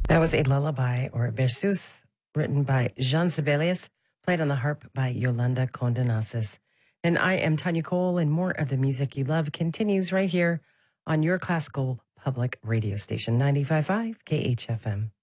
That was a lullaby or berceuse written by Jean Sibelius, played on the harp by Yolanda Condenasis. And I am Tanya Cole, and more of the music you love continues right here on your classical public radio station, 95.5 KHFM.